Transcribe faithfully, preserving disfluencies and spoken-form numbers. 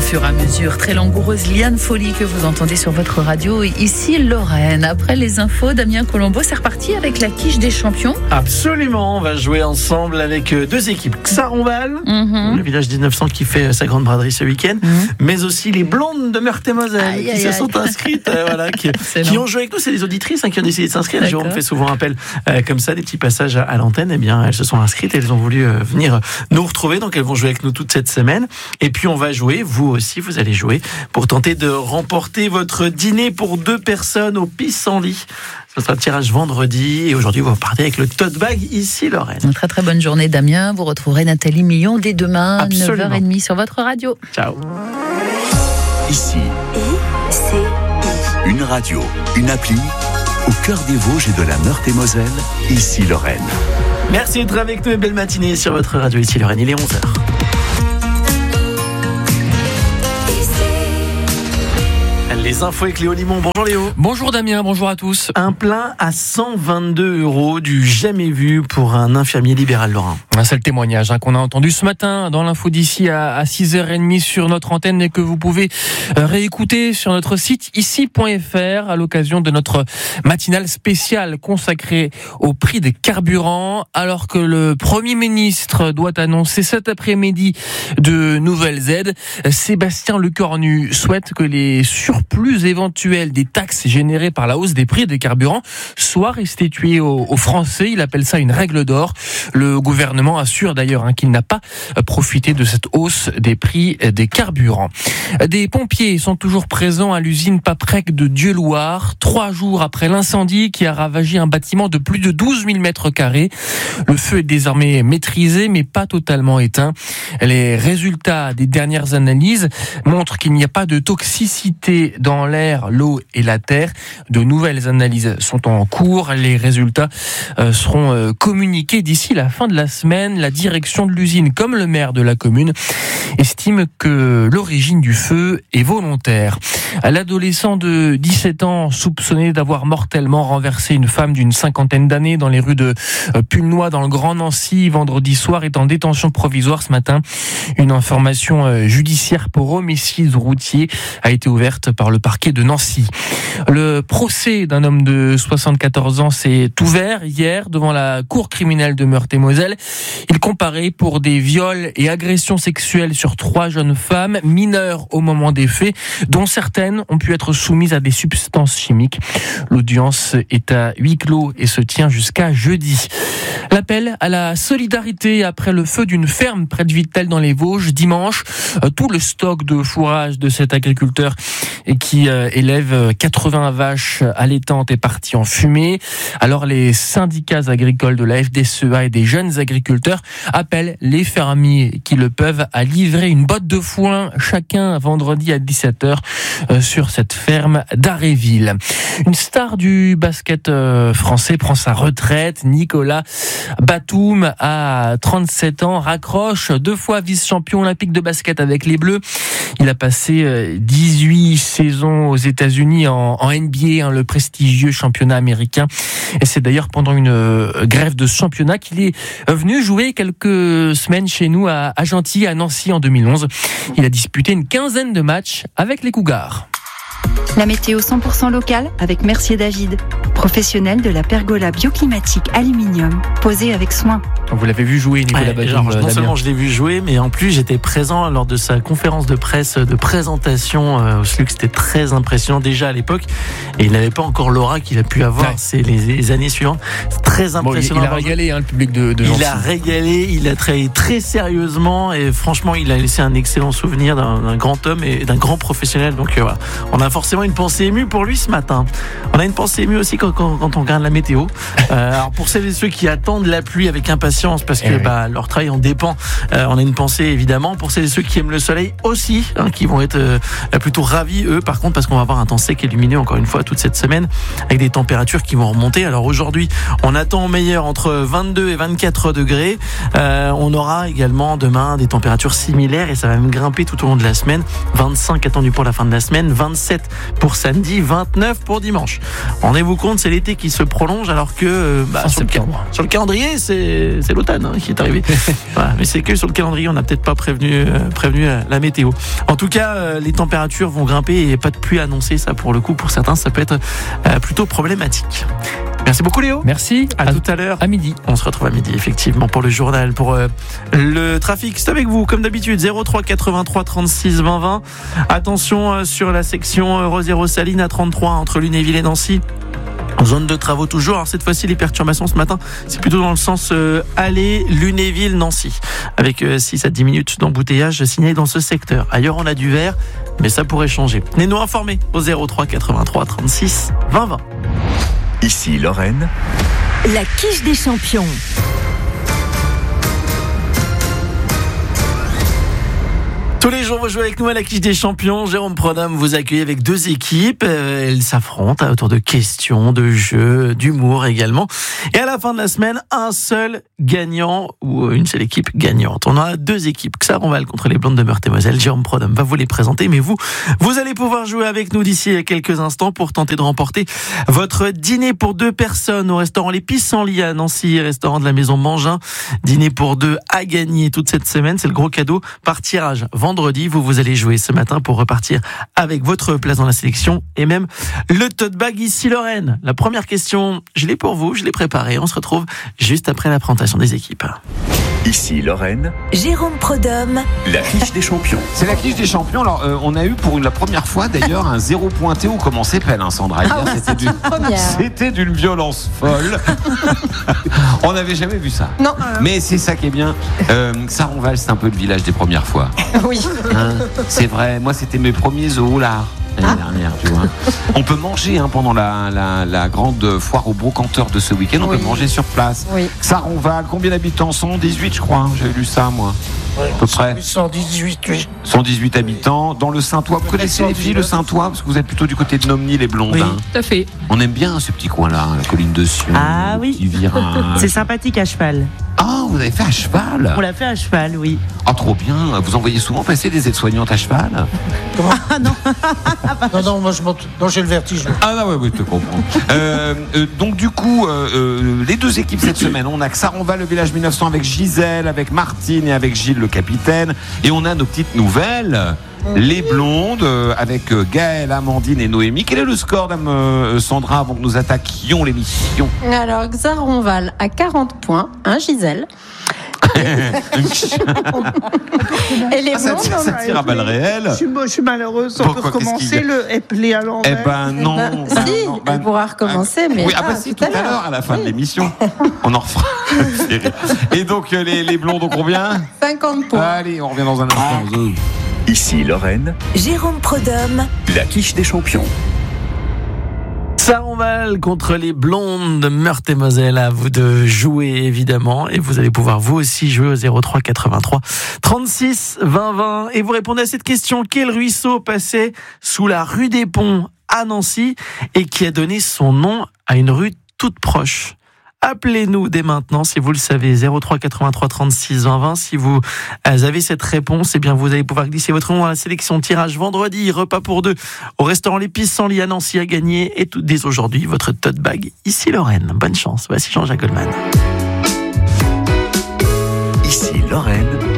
fur et à mesure. Très langoureuse Liane Folly que vous entendez sur votre radio. Ici Lorraine. Après les infos, Damien Colombo, c'est reparti avec la quiche des champions. Absolument, on va jouer ensemble avec deux équipes. Xaronval, mm-hmm. le village dix-neuf cents qui fait sa grande braderie ce week-end, mm-hmm. mais aussi les blondes de Meurthe-et-Moselle aïe, qui aïe, se aïe. sont inscrites, euh, voilà, qui, qui ont joué avec nous. C'est les auditrices hein, qui ont décidé de s'inscrire. On fait souvent appel euh, comme ça, des petits passages à, à l'antenne. Eh bien, elles se sont inscrites et elles ont voulu euh, venir nous retrouver. Donc, elles vont jouer avec nous toute cette semaine. Et puis, on va jouer, vous aussi, vous allez jouer pour tenter de remporter votre dîner pour deux personnes au Pissenlit. Ce sera le tirage vendredi. Et aujourd'hui, vous partez avec le tote bag ici, Lorraine. Une très très bonne journée, Damien. Vous retrouverez Nathalie Millon dès demain, Absolument. neuf heures trente sur votre radio. Ciao. Ici, I C I. Une radio, une appli, au cœur des Vosges et de la Meurthe-et-Moselle, ici Lorraine. Merci d'être avec nous et belle matinée sur votre radio ici Lorraine. Il est onze heures. Les infos avec Léo Limon. Bonjour Léo. Bonjour Damien, bonjour à tous. Un plein à cent vingt-deux euros du jamais vu pour un infirmier libéral lorrain. C'est le témoignage hein, qu'on a entendu ce matin dans l'info d'ici à, à six heures trente sur notre antenne et que vous pouvez réécouter sur notre site ici point f r à l'occasion de notre matinale spéciale consacrée au prix des carburants, alors que le Premier ministre doit annoncer cet après-midi de nouvelles aides. Sébastien Lecornu souhaite que les surplus éventuels des taxes générées par la hausse des prix des carburants soient restitués aux, aux Français. Il appelle ça une règle d'or. Le gouvernement assure d'ailleurs hein, qu'il n'a pas profité de cette hausse des prix des carburants. Des pompiers sont toujours présents à l'usine Paprec de Dieulouard, trois jours après l'incendie qui a ravagé un bâtiment de plus de douze mille mètres carrés. Le feu est désormais maîtrisé mais pas totalement éteint. Les résultats des dernières analyses montrent qu'il n'y a pas de toxicité dans l'air, l'eau et la terre. De nouvelles analyses sont en cours. Les résultats seront communiqués d'ici la fin de la semaine. La direction de l'usine, comme le maire de la commune, estime que l'origine du feu est volontaire. L'adolescent de dix-sept ans, soupçonné d'avoir mortellement renversé une femme d'une cinquantaine d'années dans les rues de Pulnoy dans le Grand Nancy vendredi soir, est en détention provisoire ce matin. Une information judiciaire pour homicide routier a été ouverte par le parquet de Nancy. Le procès d'un homme de soixante-quatorze ans s'est ouvert hier devant la cour criminelle de Meurthe-et-Moselle. Il comparait pour des viols et agressions sexuelles sur trois jeunes femmes mineures au moment des faits, dont certaines ont pu être soumises à des substances chimiques. L'audience est à huis clos et se tient jusqu'à jeudi. L'appel à la solidarité après le feu d'une ferme près de Vittel dans les Vosges dimanche. Tout le stock de fourrage de cet agriculteur qui élève quatre-vingts vaches allaitantes est parti en fumée. Alors les syndicats agricoles de la F D S E A et des jeunes agriculteurs appellent les fermiers qui le peuvent à livrer une botte de foin chacun vendredi à dix-sept heures sur cette ferme d'Aréville. Une star du basket français prend sa retraite. Nicolas Batum, à trente-sept ans, raccroche, deux fois vice-champion olympique de basket avec les Bleus. Il a passé dix-huit saisons aux États-Unis en, en N B A, hein, le prestigieux championnat américain. Et c'est d'ailleurs pendant une euh, grève de championnat qu'il est venu jouer quelques semaines chez nous à, à Gentilly, à Nancy en deux mille onze. Il a disputé une quinzaine de matchs avec les Cougars. La météo cent pour cent locale avec Mercier David, professionnel de la pergola bioclimatique aluminium, posée avec soin. Vous l'avez vu jouer, Nicolas ouais, Batum. genre, non Damien. seulement je l'ai vu jouer, mais en plus j'étais présent lors de sa conférence de presse de présentation euh, au S L U C. C'était très impressionnant déjà à l'époque, et il n'avait pas encore l'aura qu'il a pu avoir ouais. ces, les, les années suivantes. C'est très impressionnant. Bon, il, il a régalé hein, le public de, de Gentilly. Il a régalé, il a travaillé très sérieusement, et franchement il a laissé un excellent souvenir d'un, d'un grand homme et d'un grand professionnel. Donc euh, voilà, on a forcément une pensée émue pour lui ce matin. On a une pensée émue aussi quand, quand, quand on regarde la météo. Euh, alors pour celles et ceux qui attendent la pluie avec impatience parce que eh bah, oui. leur travail en dépend, euh, on a une pensée évidemment. Pour celles et ceux qui aiment le soleil aussi, hein, qui vont être euh, plutôt ravis eux par contre, parce qu'on va avoir un temps sec et lumineux encore une fois toute cette semaine avec des températures qui vont remonter. Alors aujourd'hui on attend au meilleur entre vingt-deux et vingt-quatre degrés. Euh, on aura également demain des températures similaires et ça va même grimper tout au long de la semaine. vingt-cinq attendus pour la fin de la semaine, vingt-sept pour samedi, vingt-neuf pour dimanche. Rendez-vous compte, c'est l'été qui se prolonge alors que bah, sur, le cal- sur le calendrier, c'est, c'est l'automne hein, qui est arrivé. Voilà, mais c'est que sur le calendrier, on n'a peut-être pas prévenu, euh, prévenu la, la météo. En tout cas, euh, les températures vont grimper et pas de pluie annoncée. Ça, pour le coup, pour certains, ça peut être euh, plutôt problématique. Merci beaucoup Léo. Merci. À, à tout à l'heure. À midi. On se retrouve à midi effectivement pour le journal, pour euh, le trafic. C'est avec vous comme d'habitude zéro trois quatre-vingt-trois trente-six vingt vingt. Attention euh, sur la section Rosières-aux-Salines à trente-trois entre Lunéville et Nancy. Zone de travaux toujours. Alors cette fois-ci, les perturbations ce matin, c'est plutôt dans le sens euh, aller Lunéville-Nancy, avec euh, six à dix minutes d'embouteillage signalé dans ce secteur. Ailleurs, on a du vert, mais ça pourrait changer. Tenez-nous informés au zéro trois quatre-vingt-trois trente-six vingt vingt. Ici Lorraine. La quiche des champions. Tous les jours, vous jouez avec nous à la quiche des champions. Jérôme Prodhomme vous accueille avec deux équipes. Elles s'affrontent autour de questions, de jeux, d'humour également. Et à la fin de la semaine, un seul gagnant ou une seule équipe gagnante. On a deux équipes. Xaronval contre les Blondes de Meurthe-et-Moselle. Jérôme Prodhomme va vous les présenter. Mais vous, vous allez pouvoir jouer avec nous d'ici quelques instants pour tenter de remporter votre dîner pour deux personnes au restaurant Les Pissenlits à Nancy, restaurant de la Maison Mangin. Dîner pour deux à gagner toute cette semaine. C'est le gros cadeau par tirage. Vendredi, vous, vous allez jouer ce matin pour repartir avec votre place dans la sélection et même le tote bag ici Lorraine. La première question, je l'ai pour vous, je l'ai préparée. On se retrouve juste après la présentation des équipes. Ici Lorraine. Jérôme Prodhomme. La quiche des champions. C'est la quiche des champions. Alors, euh, on a eu pour une, la première fois d'ailleurs un zéro pointé où commençait pelle, hein, Sandra. Hier, Ah ouais, c'était, d'une, c'était d'une violence folle. On n'avait jamais vu ça. Non. Mais c'est ça qui est bien. Euh, Xaronval, c'est un peu le village des premières fois. Oui. Hein, c'est vrai. Moi, c'était mes premiers zoos là. L'année Ah. dernière, tu vois. On peut manger hein, pendant la, la, la grande foire aux brocanteurs de ce week-end. On Oui. peut manger sur place. Oui. Xaronval, combien d'habitants sont dix-huit, je crois. Hein, j'avais lu ça, moi. À peu près. cent dix-huit, oui. cent dix-huit habitants. Dans le Saint-Ouen, vous connaissez les filles, le Saint-Ouen, parce que vous êtes plutôt du côté de Nomny, les blondes. Oui. Hein. Tout à fait. On aime bien ce petit coin-là, la colline de Sion. Ah le oui. petit virage. C'est sympathique à cheval. Ah, vous avez fait à cheval. On l'a fait à cheval, oui. Ah, trop bien. Vous envoyez souvent passer des aides-soignantes à cheval. Ah non. Non, non, moi je monte. Non, j'ai le vertige. Ah non, ouais, oui, je te comprends. euh, euh, donc du coup, euh, euh, les deux équipes cette semaine, on a Xaronval, le village mille neuf cents avec Gisèle, avec Martine et avec Gilles, le capitaine. Et on a nos petites nouvelles, les blondes, euh, avec euh, Gaëlle, Amandine et Noémie. Quel est le score, dame euh, Sandra, avant que nous attaquions l'émission? Alors, Xaronval à quarante points, hein, Gisèle. Et les Ah, ça, blondes, tire, ça tire à balles réelles. Je suis, je suis malheureuse. On Pourquoi, peut qu'est-ce qu'il y recommencer a le épeler à Eh l'envers. ben non. bah, ben si, non, elle ben- pourra recommencer, mais oui, ah pas bah si, tout à l'heure, à la fin de Oui. l'émission. On en refera. Et donc, euh, les, les blondes ont combien? cinquante points. Allez, on revient dans un instant. Ici Lorraine. Jérôme Prodhomme. La quiche des champions. Xaronval contre les Blondes de Meurthe-et-Moselle. À vous de jouer évidemment et vous allez pouvoir vous aussi jouer au zéro trois quatre-vingt-trois trente-six vingt vingt et vous répondez à cette question: quel ruisseau passait sous la rue des Ponts à Nancy et qui a donné son nom à une rue toute proche? Appelez-nous dès maintenant si vous le savez, zéro trois quatre-vingt-trois trente-six vingt vingt. Si vous avez cette réponse, eh bien vous allez pouvoir glisser votre nom à la sélection tirage vendredi, repas pour deux au restaurant Les Pissenlits à Nancy à gagner et tout, dès aujourd'hui votre tote bag ici Lorraine. Bonne chance, voici Jean-Jacques Goldman. Ici Lorraine.